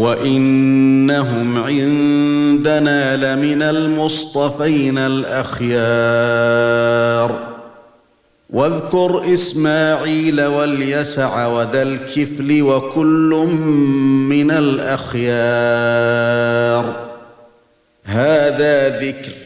وإنهم عندنا لمن المصطفين الأخيار واذكر إسماعيل واليسع وذا الكفل وكل من الأخيار هذا ذكر